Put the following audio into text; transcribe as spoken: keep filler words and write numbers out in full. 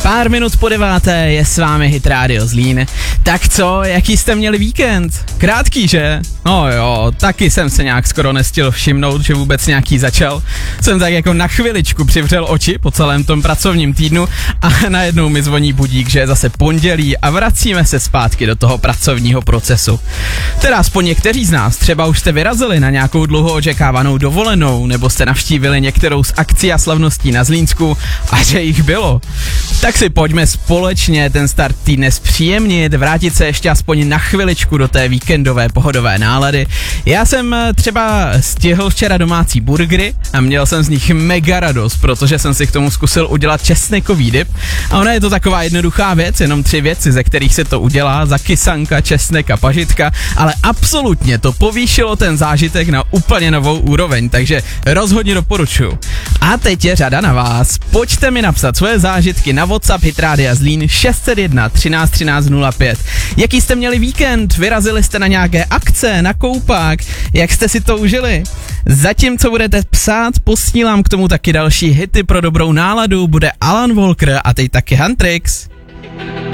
Pár minut po deváté je s vámi Hit Radio Zlín. Tak co, jaký jste měli víkend? Krátký, že? No jo, taky jsem se nějak skoro nestihl všimnout, že vůbec nějaký začal. Jsem tak jako na chviličku přivřel oči po celém tom pracovním týdnu a najednou mi zvoní budík, že je zase pondělí a vracíme se zpátky do toho pracovního procesu. Teda aspoň někteří z nás třeba už jste vyrazili na nějakou dlouho očekávanou dovolenou, nebo jste navštívili některou z akcí a slavností na Zlínsku a že jich bylo. Tak si pojďme společně ten start týdne zpříjemnit, vrátit se ještě aspoň na chviličku do té víkendové pohodové nálady. Já jsem třeba stihl včera domácí burgery a měl jsem z nich mega radost, protože jsem si k tomu zkusil udělat česnekový dip a ona je to taková jednoduchá věc, jenom tři věci, ze kterých se to udělá, zakysanka, česnek a pažitka, ale absolutně to povýšilo ten zážitek na úplně novou úroveň, takže rozhodně doporučuju. A teď je řada na vás. Pojďte mi napsat svoje zážitky na WhatsApp Hit Rádia Zlín šest set jedna třináct třináct nula pět. Jaký jste měli víkend? Vyrazili jste na nějaké akce, na koupák? Jak jste si to užili? Zatímco budete psát, posílám k tomu taky další hity pro dobrou náladu. Bude Alan Walker a teď taky Huntrix.